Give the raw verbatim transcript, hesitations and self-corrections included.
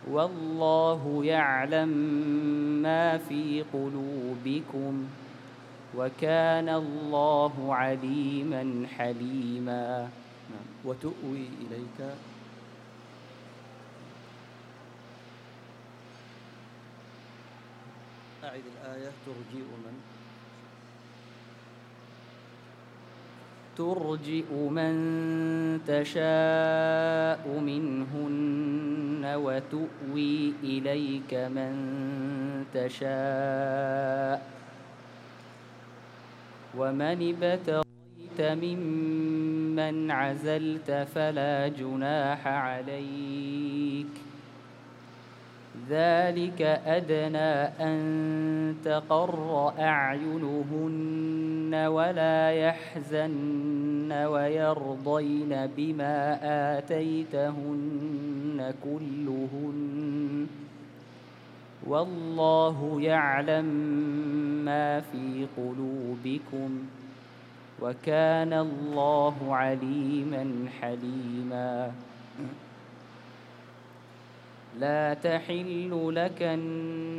والله يعلم ما في قلوبكم وكان الله عليما حليما. وتؤوي إليك أعد الآية. ترجئ من ترجئ من تشاء منهن وتؤوي إليك من تشاء ومن ابتغيت ممن عزلت فلا جناح عليك ذلك أدنى أن تقر أعينهن ولا يحزن ويرضين بما آتيتهن كلهن والله يعلم ما في قلوبكم وكان الله عليما حليما. لا تحل لك